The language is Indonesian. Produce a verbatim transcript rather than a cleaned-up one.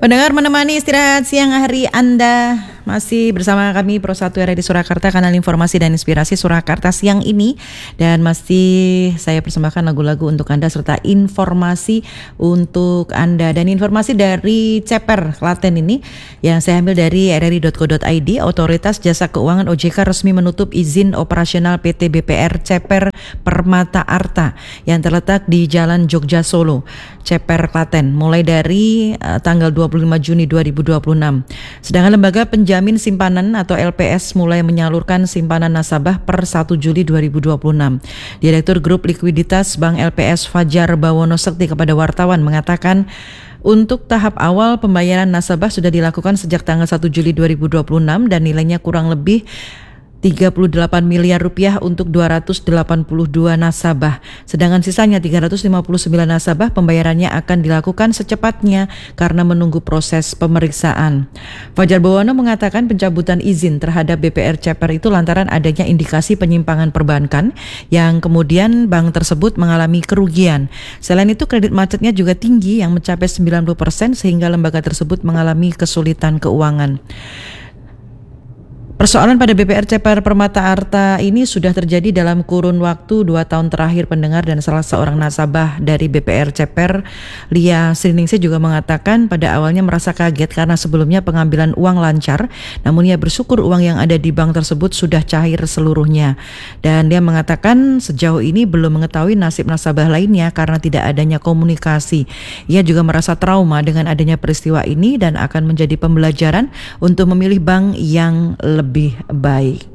Pendengar menemani istirahat siang hari Anda masih bersama kami Pro satu R R I Surakarta, kanal informasi dan inspirasi Surakarta siang ini, dan masih saya persembahkan lagu-lagu untuk Anda serta informasi untuk Anda. Dan informasi dari Ceper Klaten ini yang saya ambil dari r r i dot co dot i d. Otoritas Jasa Keuangan O J K resmi menutup izin operasional P T B P R Ceper Permata Arta yang terletak di Jalan Jogja Solo, Ceper Klaten, mulai dari uh, tanggal dua puluh lima Juni dua ribu dua puluh enam. Sedangkan lembaga penjamin simpanan atau L P S mulai menyalurkan simpanan nasabah per satu Juli dua ribu dua puluh enam. Direktur Grup Likuiditas Bank L P S Fajar Bawono Sekti kepada wartawan mengatakan, untuk tahap awal pembayaran nasabah sudah dilakukan sejak tanggal satu Juli dua ribu dua puluh enam dan nilainya kurang lebih tiga puluh delapan miliar rupiah untuk dua ratus delapan puluh dua nasabah. Sedangkan sisanya tiga ratus lima puluh sembilan nasabah pembayarannya akan dilakukan secepatnya karena menunggu proses pemeriksaan. Fajar Bawono mengatakan pencabutan izin terhadap B P R Ceper itu lantaran adanya indikasi penyimpangan perbankan yang kemudian bank tersebut mengalami kerugian. Selain itu kredit macetnya juga tinggi yang mencapai sembilan puluh persen sehingga lembaga tersebut mengalami kesulitan keuangan. Persoalan pada B P R Ceper Permata Arta ini sudah terjadi dalam kurun waktu dua tahun terakhir, pendengar, dan salah seorang nasabah dari B P R Ceper, Lia Sriningsih, juga mengatakan pada awalnya merasa kaget karena sebelumnya pengambilan uang lancar, namun ia bersyukur uang yang ada di bank tersebut sudah cair seluruhnya. Dan dia mengatakan sejauh ini belum mengetahui nasib nasabah lainnya karena tidak adanya komunikasi. Ia juga merasa trauma dengan adanya peristiwa ini dan akan menjadi pembelajaran untuk memilih bank yang lebih lebih baik.